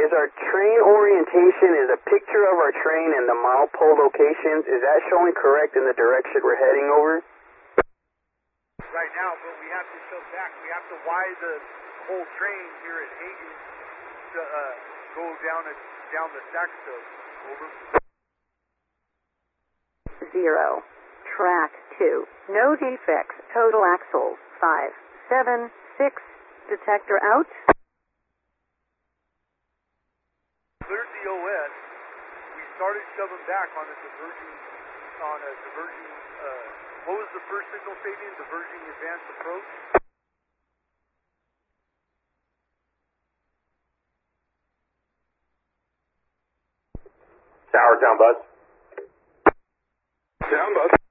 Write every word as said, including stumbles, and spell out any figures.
is our train orientation, is a picture of our train and the milepole locations, is that showing correct in the direction we're heading over? Right now, but we have to show back. We have to Y the whole train here at Hagen to uh, go down a, down the Saxo. Over. Zero. Track two. No defects. Total axles. Five. Seven. Six. Detector out. Cleared the O S. We started shoving back on a diverging, on a diverging, uh, what was the first signal, Fabian? Diverging advanced approach? Tower, down bus. Down bus.